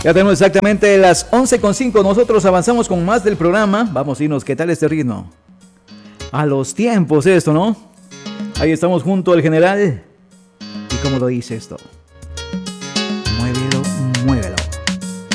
Ya tenemos exactamente las 11:05. Nosotros avanzamos con más del programa. Vamos a irnos. ¿Qué tal este ritmo? A los tiempos esto, ¿no? Ahí estamos junto al general. ¿Y cómo lo dice esto?